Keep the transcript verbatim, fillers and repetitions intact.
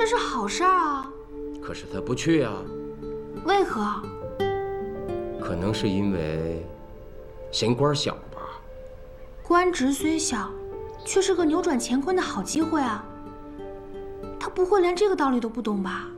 全是好事儿啊。 可是他不去啊。 为何？ 可能是因为嫌官小吧。 官职虽小，却是个扭转乾坤的好机会啊。他不会连这个道理都不懂吧？